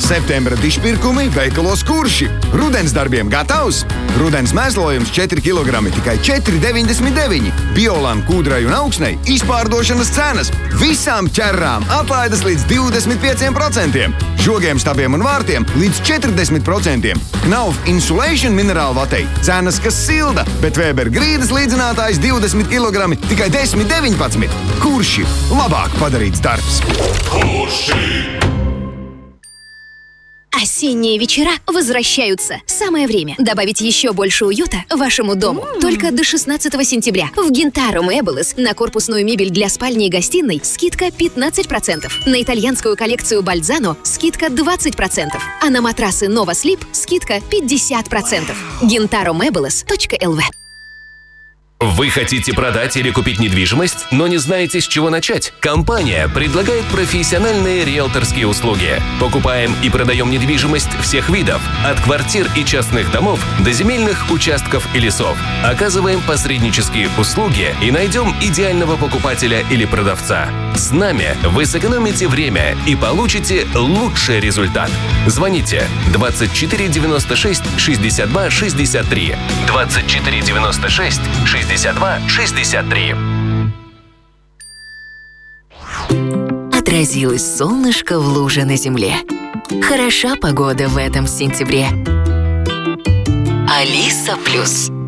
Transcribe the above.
Septembra dišpirkumi veikalos Kurši. Rudens darbiem gatavs? Rudens mēslojums 4 kg tikai 4,99. Biolam, kūdrai un augsnei izpārdošanas cenas. Visām ķerrām atlaides līdz 25%. Žogiem, stabiem un vārtiem līdz 40%. Knauf Insulation minerālu vatei cenas, kas silda, bet Weber grīdas līdzinātājs 20 kg tikai 10,19. Kurši labāk padarīts darbs. Осенние вечера возвращаются. Самое время добавить еще больше уюта вашему дому. Только до 16 сентября в Гинтаро Мэблес на корпусную мебель для спальни и гостиной скидка 15%. На итальянскую коллекцию Бальзано скидка 20%. А на матрасы Nova Sleep скидка 50%. GintaroMebles.lv. Вы хотите продать или купить недвижимость, но не знаете, с чего начать? Компания предлагает профессиональные риэлторские услуги. Покупаем и продаем недвижимость всех видов, от квартир и частных домов до земельных участков и лесов. Оказываем посреднические услуги и найдем идеального покупателя или продавца. С нами вы сэкономите время и получите лучший результат. Звоните 24 96 62 63 24 96 62 63. Отразилось солнышко в луже на земле. Хороша погода в этом сентябре. Алиса Плюс.